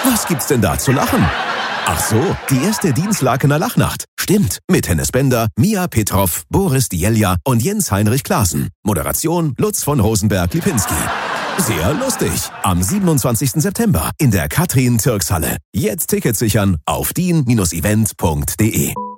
Was gibt's denn da zu lachen? Ach so, die erste Dienstlakener Lachnacht. Stimmt, mit Hennes Bender, Mia Petrov, Boris Dielja und Jens-Heinrich Klaassen. Moderation Lutz von Rosenberg-Lipinski. Sehr lustig. Am 27. September in der Katrin-Türks-Halle. Jetzt Tickets sichern auf dien-event.de.